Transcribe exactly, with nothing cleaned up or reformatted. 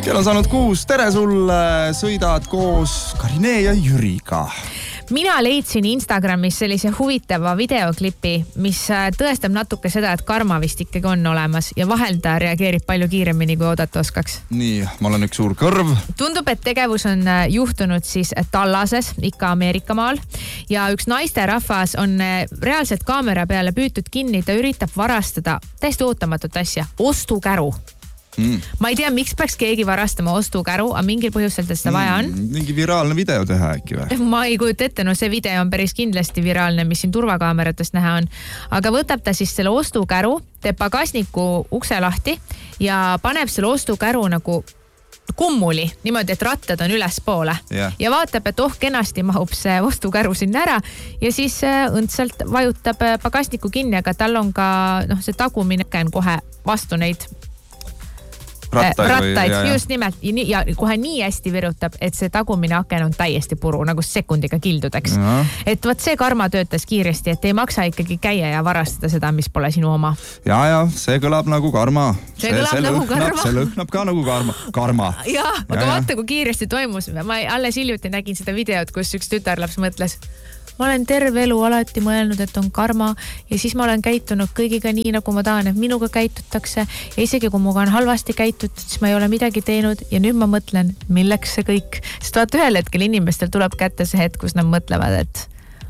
Kell on saanud kuus. Tere sulle, sõidad koos Karine ja Jüriga. Mina leidsin Instagramis sellise huvitava videoklipi, mis tõestab natuke seda, et karma vist ikkagi on olemas ja vahel ta reageerib palju kiiremini, kui oodata oskaks. Nii, ma olen üks suur kõrv. Tundub, et tegevus on juhtunud siis Tallases, ikka Ameerikamaal ja üks naisterahvas on reaalselt kaamera peale püütud kinni, ta üritab varastada täiesti ootamatut asja, ostukäru. Mm. Ma ei tea, miks peaks keegi varastama ostukäru, aga mingil põhjusel seda vaja on. Mm, mingi viraalne video teha äkki või? Ma ei kujuta ette, no see video on päris kindlasti viraalne, mis siin turvakaameratest näha on. Aga võtab ta siis selle ostukäru, teeb pagasniku ukse lahti ja paneb selle ostukäru nagu kummuli, niimoodi, et rattad on ülespoole. Yeah. Ja vaatab, et oh, kenasti mahub see ostukäru sinna ära ja siis õndsalt vajutab pagasniku kinni, aga tal on ka noh, see tagumine käin kohe vastu neid rattaid, rattaid või, just nimelt ja, ja kohe nii hästi virutab, et see tagumine aken on täiesti puru, nagu sekundiga kildudeks. Ja. Et võt see karma töötas kiiresti, et ei maksa ikkagi käia ja varastada seda, mis pole sinu oma. Ja, ja, see kõlab nagu karma. See, see kõlab see nagu lõhnab, karma. See lõhnab ka nagu karma. karma. Ja, aga ja, vaata, kui kiiresti toimus. Ma alles hiljuti nägin seda videot, kus üks tütarlaps mõtles, ma olen terve elu alati mõelnud, et on karma ja siis ma olen käitunud kõigiga nii, nagu ma tahan, et minuga käitutakse ja isegi kui muga on halvasti käitutud, siis ma ei ole midagi teinud ja nüüd ma mõtlen, milleks see kõik. Sest vaata ühel hetkel inimestel tuleb kätte see hetk, kus nad mõtlevad, et